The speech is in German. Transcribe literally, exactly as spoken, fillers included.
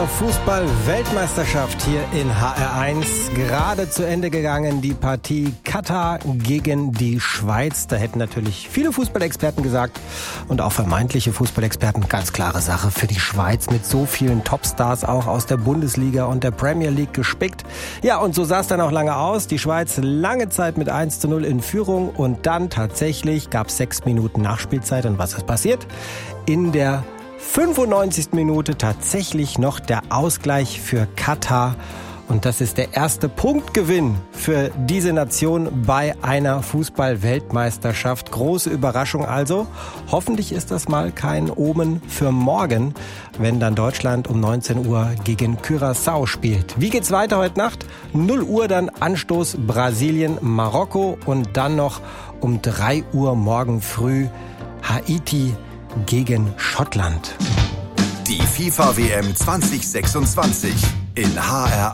Fußball-Weltmeisterschaft hier in H R eins. Gerade zu Ende gegangen die Partie Katar gegen die Schweiz. Da hätten natürlich viele Fußballexperten gesagt und auch vermeintliche Fußballexperten, ganz klare Sache für die Schweiz, mit so vielen Topstars auch aus der Bundesliga und der Premier League gespickt. Ja, und so sah es dann auch lange aus. Die Schweiz lange Zeit mit eins zu null in Führung und dann tatsächlich gab es sechs Minuten Nachspielzeit. Und was ist passiert? In der fünfundneunzigsten Minute tatsächlich noch der Ausgleich für Katar. Und das ist der erste Punktgewinn für diese Nation bei einer Fußball-Weltmeisterschaft. Große Überraschung also. Hoffentlich ist das mal kein Omen für morgen, wenn dann Deutschland um neunzehn Uhr gegen Curaçao spielt. Wie geht's weiter heute Nacht? null Uhr dann Anstoß Brasilien, Marokko und dann noch um drei Uhr morgen früh Haiti gegen Schottland. Die FIFA W M zwanzig sechsundzwanzig in H R